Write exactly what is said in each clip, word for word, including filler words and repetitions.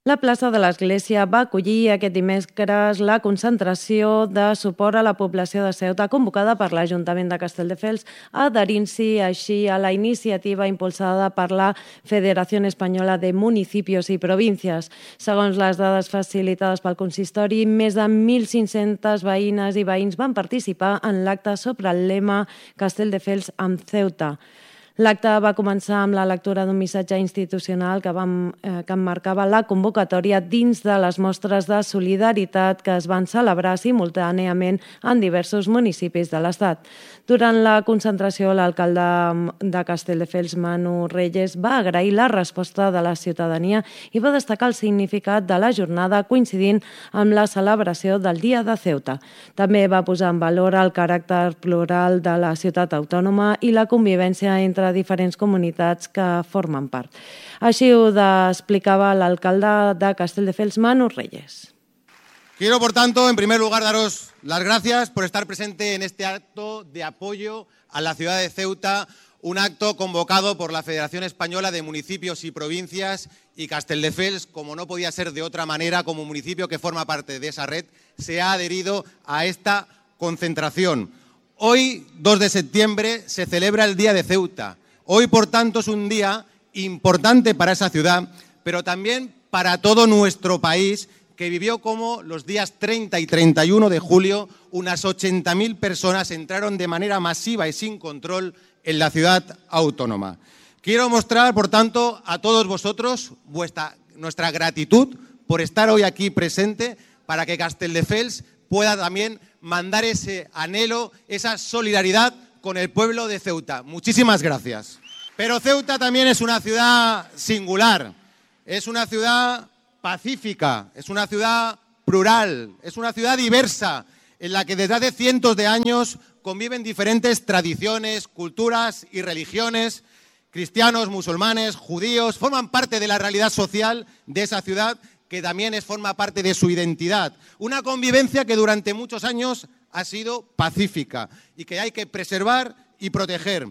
La plaça de l'Església va acollir aquest dimecres la concentració de suport a la població de Ceuta convocada per l'Ajuntament de Castelldefels, adherint-s'hi així a la iniciativa impulsada per la Federació Espanyola de Municipios i Províncies. Segons les dades facilitades pel consistori, més de mil cinc-centes veïnes i veïns van participar en l'acte sobre el lema Castelldefels amb Ceuta. L'acte va començar amb la lectura d'un missatge institucional que, vam, eh, que emmarcava la convocatòria dins de les mostres de solidaritat que es van celebrar simultàniament en diversos municipis de l'Estat. Durant la concentració, l'alcalde de Castelldefels, Manu Reyes, va agrair la resposta de la ciutadania i va destacar el significat de la jornada coincidint amb la celebració del Dia de Ceuta. També va posar en valor el caràcter plural de la ciutat autònoma i la convivència entre diferents comunitats que formen part. Així ho explicava l'alcalde de Castelldefels, Manu Reyes. Quiero, por tanto, en primer lugar, daros las gracias por estar presente en este acto de apoyo a la ciudad de Ceuta, un acto convocado por la Federación Española de Municipios y Provincias, y Castelldefels, como no podía ser de otra manera, como municipio que forma parte de esa red, se ha adherido a esta concentración. Hoy, dos de septiembre, se celebra el Día de Ceuta. Hoy, por tanto, es un día importante para esa ciudad, pero también para todo nuestro país, que vivió como los días treinta y treinta y uno de julio unas ochenta mil personas entraron de manera masiva y sin control en la ciudad autónoma. Quiero mostrar, por tanto, a todos vosotros vuestra, nuestra gratitud por estar hoy aquí presente para que Castelldefels pueda también mandar ese anhelo, esa solidaridad con el pueblo de Ceuta. Muchísimas gracias. Pero Ceuta también es una ciudad singular, es una ciudad pacífica, es una ciudad plural, es una ciudad diversa, en la que desde hace cientos de años conviven diferentes tradiciones, culturas y religiones, cristianos, musulmanes, judíos, forman parte de la realidad social de esa ciudad, que también es, forma parte de su identidad. Una convivencia que durante muchos años ha sido pacífica y que hay que preservar y proteger.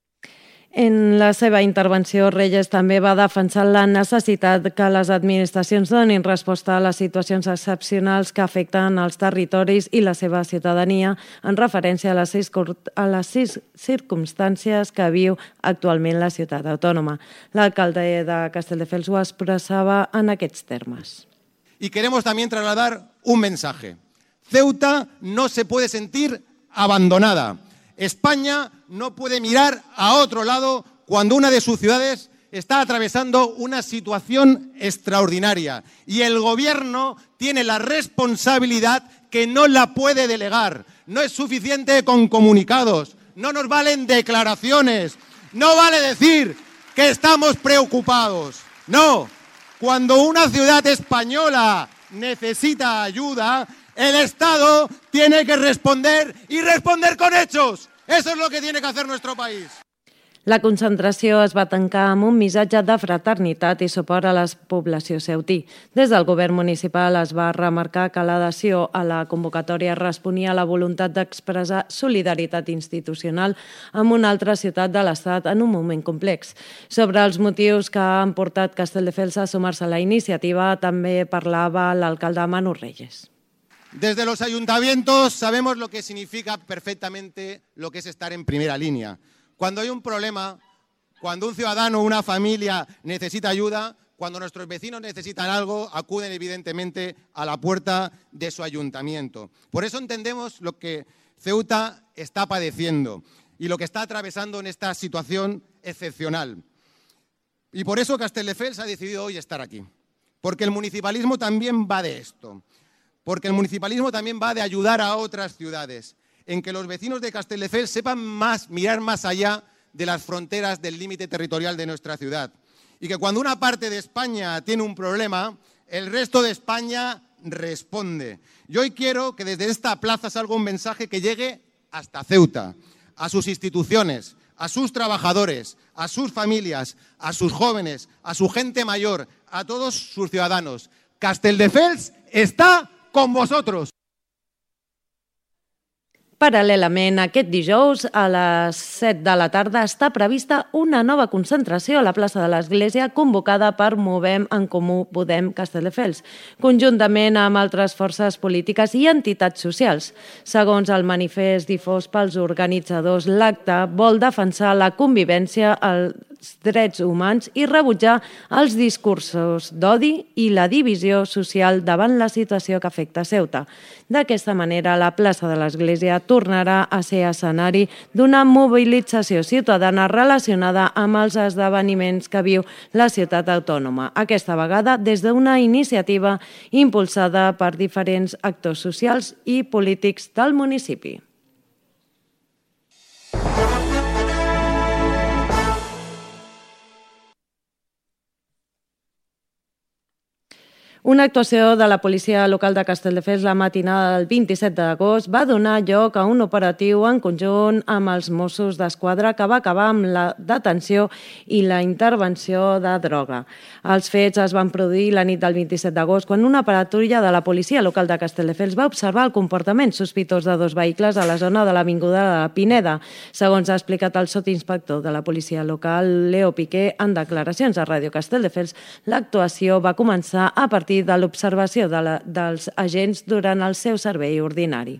En la seva intervenció, Reyes també va defensar la necessitat que les administracions donin resposta a les situacions excepcionals que afecten els territoris i la seva ciutadania, en referència a les sis, a les sis circumstàncies que viu actualment la ciutat autònoma. L'alcalde de Castelldefels ho expressava en aquests termes. Y queremos también trasladar un mensaje. Ceuta no se puede sentir abandonada. España no puede mirar a otro lado cuando una de sus ciudades está atravesando una situación extraordinaria. Y el gobierno tiene la responsabilidad que no la puede delegar. No es suficiente con comunicados, no nos valen declaraciones, no vale decir que estamos preocupados. No, cuando una ciudad española necesita ayuda, el Estado tiene que responder y responder con hechos. Eso es lo que tiene que hacer nuestro país. La concentració es va tancar amb un missatge de fraternitat i suport a la població ceutí. Des del govern municipal es va remarcar que l'adhesió a la convocatòria responia a la voluntat d'expressar solidaritat institucional amb una altra ciutat de l'Estat en un moment complex. Sobre els motius que han portat Castelldefels a sumar-se a la iniciativa també parlava l'alcalde Manu Reyes. Desde los ayuntamientos sabemos lo que significa perfectamente lo que es estar en primera línea. Cuando hay un problema, cuando un ciudadano o una familia necesita ayuda, cuando nuestros vecinos necesitan algo, acuden evidentemente a la puerta de su ayuntamiento. Por eso entendemos lo que Ceuta está padeciendo y lo que está atravesando en esta situación excepcional. Y por eso Castelldefels ha decidido hoy estar aquí. Porque el municipalismo también va de esto. Porque el municipalismo también va de ayudar a otras ciudades, en que los vecinos de Castelldefels sepan más, mirar más allá de las fronteras del límite territorial de nuestra ciudad. Y que cuando una parte de España tiene un problema, el resto de España responde. Y hoy quiero que desde esta plaza salga un mensaje que llegue hasta Ceuta, a sus instituciones, a sus trabajadores, a sus familias, a sus jóvenes, a su gente mayor, a todos sus ciudadanos. Castelldefels está con vosotros. Paral·lelament, aquest dijous, a les set de la tarda, està prevista una nova concentració a la plaça de l'Església convocada per Movem en Comú Podem Castelldefels, conjuntament amb altres forces polítiques i entitats socials. Segons el manifest difós pels organitzadors, l'acte vol defensar la convivència, els drets humans i rebutjar els discursos d'odi i la divisió social davant la situació que afecta Ceuta. D'aquesta manera, la plaça de l'Església tornarà a ser escenari d'una mobilització ciutadana relacionada amb els esdeveniments que viu la ciutat autònoma, aquesta vegada des d'una iniciativa impulsada per diferents actors socials i polítics del municipi. Una actuació de la policia local de Castelldefels la matinada del vint-i-set d'agost va donar lloc a un operatiu en conjunt amb els Mossos d'Esquadra que va acabar amb la detenció i la intervenció de droga. Els fets es van produir la nit del vint-i-set d'agost quan una patrulla de la policia local de Castelldefels va observar el comportament sospitós de dos vehicles a la zona de l'Avinguda de la Pineda. Segons ha explicat el sotinspector de la policia local, Leo Piqué, en declaracions a Ràdio Castelldefels, l'actuació va començar a partir de l'observació de la, dels agents durant el seu servei ordinari.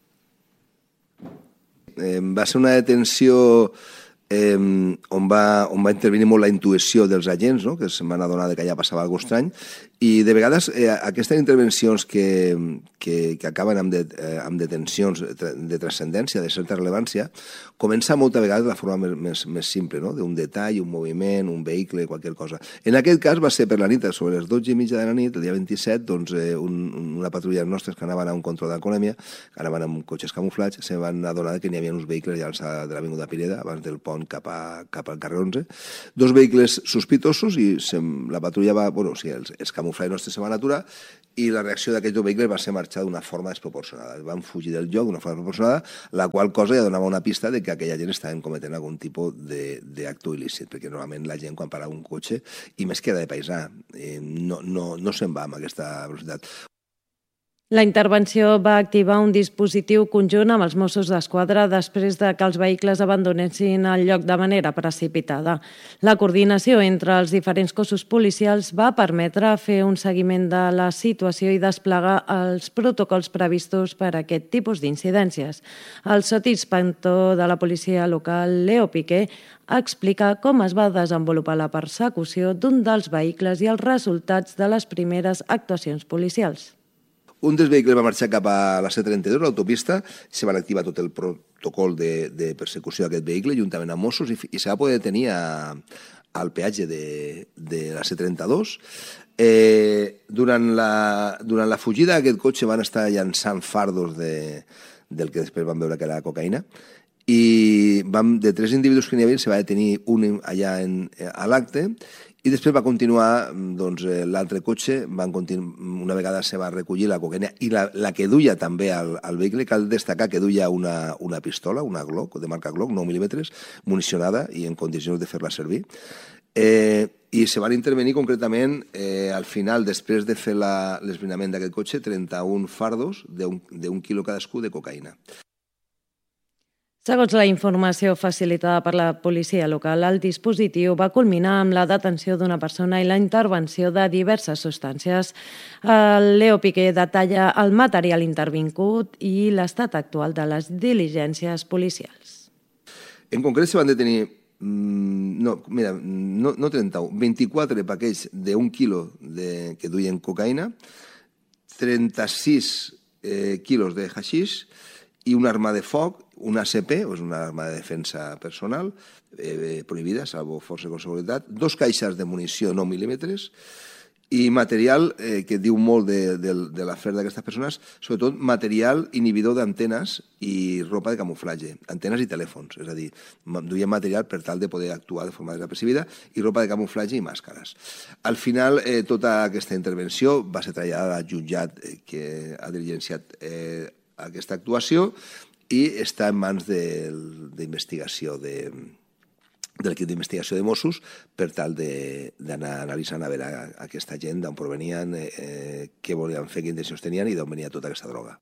Eh, va ser una detenció eh, on, va, on va intervenir molt la intuïció dels agents, no? Que se'n van adonar que allà passava alguna cosa estrany, i de vegades eh, aquestes intervencions que, que, que acaben amb, de, eh, amb detencions de transcendència, de certa rellevància, comença molta vegada de la forma més, més, més simple, no? D'un detall, un moviment, un vehicle, qualsevol cosa. En aquest cas va ser per la nit, sobre les dotze i mitja de la nit, el dia vint-i-set, doncs, eh, un, una patrulla nostres que anaven a un control d'alcoholèmia, que anaven amb cotxes camuflats, se van adonar que n'hi havia uns vehicles ja de l'Avinguda Pineda, abans del pont cap, a, cap al carrer onze, dos vehicles sospitosos i se, la patrulla va, bueno, sí, els, els camuflats nostres se van aturar i la reacció d'aquests dos vehicles va ser marxar d'una forma desproporcionada. Van fugir del lloc d'una forma desproporcionada, la qual cosa ja donava una pista de que aquella gent estava cometent algun tipus d'acte il·lícit, perquè normalment la gent quan para un cotxe, i més que era de paisà, eh, no, no, no se'n va amb aquesta velocitat. La intervenció va activar un dispositiu conjunt amb els Mossos d'Esquadra després de que els vehicles abandonessin el lloc de manera precipitada. La coordinació entre els diferents cossos policials va permetre fer un seguiment de la situació i desplegar els protocols previstos per a aquest tipus d'incidències. El sotinspector de la policia local, Leo Piqué, explica com es va desenvolupar la persecució d'un dels vehicles i els resultats de les primeres actuacions policials. Un dels vehicles va marxar cap a la C trenta-dos, l'autopista, se van activar tot el protocol de, de persecució d'aquest vehicle, juntament amb Mossos, i, i se va poder detenir a, al peatge de, de la C trenta-dos. Eh, durant, la, durant la fugida d'aquest cotxe van estar llançant fardos de, del que després van veure que era cocaïna, i vam, de tres individus que n'hi havia se va detenir un allà en, a l'acte, i després va continuar doncs, l'altre cotxe, van continu... una vegada se va recollir la cocaïna i la, la que duia també al, al vehicle. Cal destacar que duia una, una pistola, una Glock, de marca Glock, nou mil·límetres, municionada i en condicions de fer-la servir. Eh, I se van intervenir concretament eh, al final, després de fer l'esbrinament d'aquest cotxe, trenta-un fardos d'un quilo cadascú de cocaïna. Segons la informació facilitada per la policia local, el dispositiu va culminar amb la detenció d'una persona i la intervenció de diverses substàncies. El Leo Piqué detalla el material intervingut i l'estat actual de les diligències policials. En concret se van detenir no, mira, no, no trenta-un, vint-i-quatre paquets d'un quilo de, que duien cocaïna, trenta-sis eh, quilos de haixix i una arma de foc, una A C P, és una arma de defensa personal, eh, prohibida, salvo força de seguretat, dos caixes de munició nou mil·límetres i material eh, que diu molt de, de, de l'afer d'aquestes persones, sobretot material inhibidor d'antenes i ropa de camuflatge, antenes i telèfons, és a dir, duien material per tal de poder actuar de forma desapercibida i ropa de camuflatge i màscares. Al final, eh, tota aquesta intervenció va ser traslladada al jutjat eh, que ha diligenciat eh, aquesta actuació i està en mans d'investigació de, de l'equip d'investigació de Mossos per tal d'anar analitzant a veure aquesta gent d'on provenien, eh, què volien fer, quines intencions tenien i d'on venia tota aquesta droga.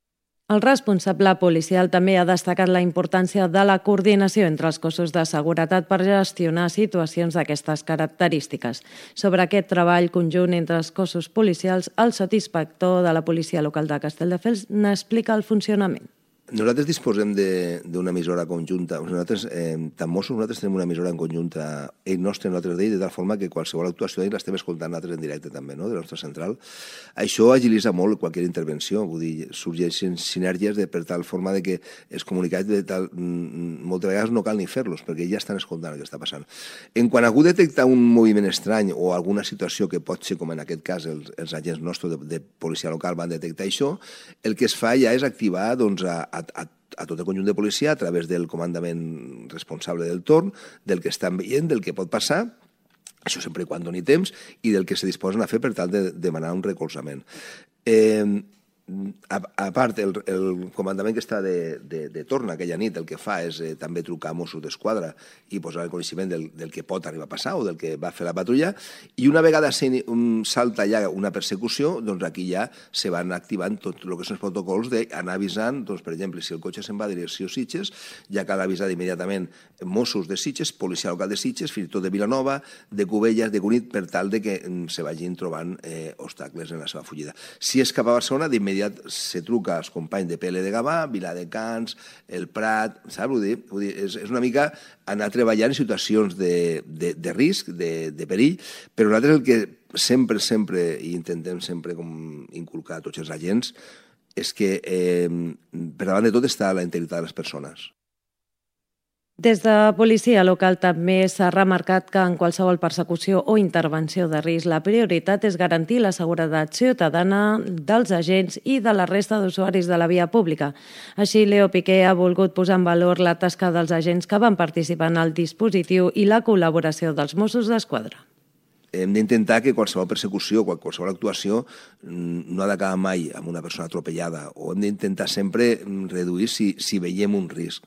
El responsable policial també ha destacat la importància de la coordinació entre els cossos de seguretat per gestionar situacions d'aquestes característiques. Sobre aquest treball conjunt entre els cossos policials, el sotsinspector de la policia local de Castelldefels n'explica el funcionament. Nosaltres disposem d'una emissora conjunta. Nosaltres, eh, tant Mossos, nosaltres tenim una emissora en conjunta, ell nostre, nosaltres d'ell, de tal forma que qualsevol actuació d'ell l'estem escoltant nosaltres en directe també, no?, de la nostra central. Això agilitza molt qualsevol intervenció, vull dir, sorgeixen sinergies de, per tal forma de que els comunicats de tal, moltes vegades no cal ni fer-los, perquè ja estan escoltant el que està passant. En quan algú detecta un moviment estrany o alguna situació que pot ser, com en aquest cas, els, els agents nostres de, de policia local van detectar això, el que es fa ja és activar, doncs, a A, a, a tot el conjunt de policia a través del comandament responsable del torn, del que estan veient, del que pot passar, això sempre i quan doni temps, i del que se disposen a fer per tal de demanar un recolzament. Eh, a, a part, el, el comandament que està de, de, de torn aquella nit el que fa és eh, també trucar a Mossos d'Esquadra i posar el coneixement del, del que pot arribar a passar o del que va fer la patrulla, i una vegada se, un, salta ja una persecució, doncs aquí ja se van activant tot el que són els protocols d'anar avisant, doncs, per exemple, si el cotxe se'n va a direcció Sitges, ja cal avisar immediatament Mossos de Sitges, policia local de Sitges, fins i tot de Vilanova, de Cubelles, de Cunit, per tal de que se vagin trobant eh, obstacles en la seva fugida. Si és cap a Barcelona, d'immediat se truca als companys de P L de Gavà, Viladecans, el Prat, saps? Vull dir, vull dir és, és una mica anar treballant en situacions de, de, de risc, de, de perill, però nosaltres el que sempre, sempre, i intentem sempre com inculcar a tots els agents, és que eh, per davant de tot està la integritat de les persones. Des de policia local també s'ha remarcat que en qualsevol persecució o intervenció de risc la prioritat és garantir la seguretat ciutadana dels agents i de la resta d'usuaris de la via pública. Així, Leo Piqué ha volgut posar en valor la tasca dels agents que van participar en el dispositiu i la col·laboració dels Mossos d'Esquadra. Hem d'intentar que qualsevol persecució, qualsevol actuació no ha d'acabar mai amb una persona atropellada, o hem d'intentar sempre reduir si, si veiem un risc.